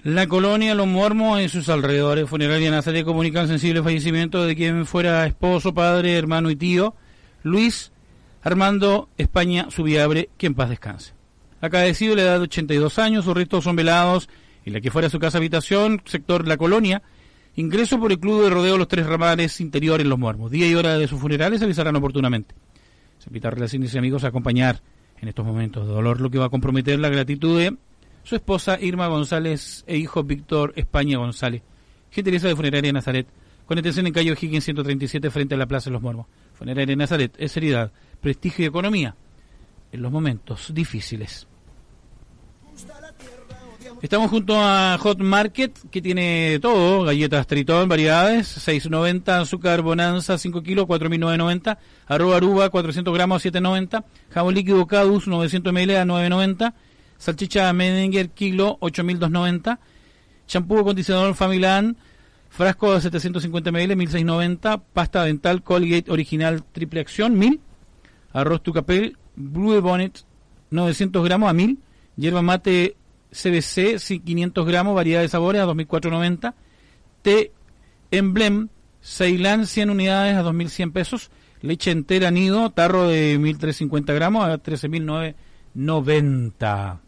La colonia Los Mormos y sus alrededores. Funeraria Nazaret comunica el sensible fallecimiento de quien fuera esposo, padre, hermano y tío, Luis Armando España Subiabre, que en paz descanse. Acadecido a la edad de 82 años, sus restos son velados en la que fuera su casa habitación, sector La Colonia, ingreso por el Club de Rodeo Los Tres Ramales Interior en Los Mormos. Día y hora de sus funerales se avisarán oportunamente. Se invita a relaciones y amigos a acompañar en estos momentos de dolor, lo que va a comprometer la gratitud de su esposa Irma González e hijo Víctor España González. Gentileza de Funeraria Nazaret, con atención en calle O'Higgins 137 frente a la Plaza de Los Mormos. Funeraria Nazaret es seriedad, prestigio y economía en los momentos difíciles. Estamos junto a Hot Market, que tiene todo: galletas Tritón, variedades, 6.90, azúcar Bonanza, 5 kilos, 4.990, arroba Aruba, 400 gramos, 7.90, jabón líquido Cadus, 900 ml, a 9.90, salchicha Menninger, kilo, 8.290, champú acondicionador Familan, frasco de 750 ml, 1.690, pasta dental Colgate original triple acción, 1.000, arroz Tucapel, Blue Bonnet, 900 gramos, a 1.000, hierba mate CBC, 500 gramos, variedad de sabores, a 2.490, té Emblem, Ceilán, 100 unidades, a 2.100 pesos, leche entera nido, tarro de 1.350 gramos, a 13.990.